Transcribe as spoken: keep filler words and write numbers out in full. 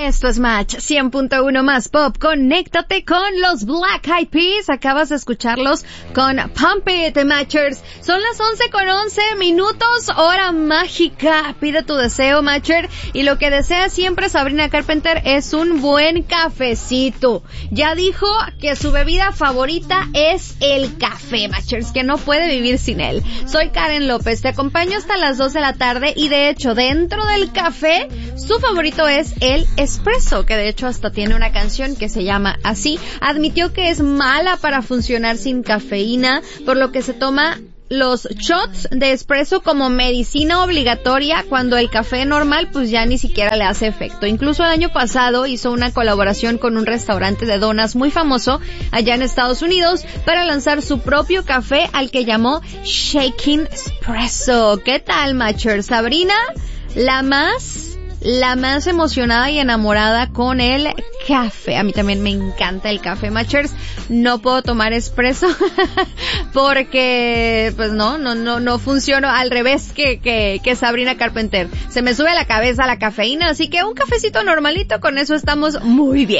Esto es Match cien punto uno más Pop. Conéctate con los Black Eyed Peas. Acabas de escucharlos con Pump It, Matchers. Son las once con once minutos, hora mágica. Pide tu deseo, Matcher. Y lo que desea siempre Sabrina Carpenter es un buen cafecito. Ya dijo que su bebida favorita es el café, Matchers, que no puede vivir sin él. Soy Karen López, te acompaño hasta las dos de la tarde y de hecho dentro del café su favorito es el espresso, que de hecho hasta tiene una canción que se llama así. Admitió que es mala para funcionar sin cafeína, por lo que se toma los shots de espresso como medicina obligatoria cuando el café normal pues ya ni siquiera le hace efecto. Incluso el año pasado hizo una colaboración con un restaurante de donas muy famoso allá en Estados Unidos para lanzar su propio café al que llamó Shaking Espresso. ¿Qué tal, Matcher? Sabrina, la más... la más emocionada y enamorada con el café. A mí también me encanta el café, Matchers. No puedo tomar espresso porque pues no, no, no, no funciono al revés que, que, que Sabrina Carpenter. Se me sube a la cabeza la cafeína, así que un cafecito normalito, con eso estamos muy bien.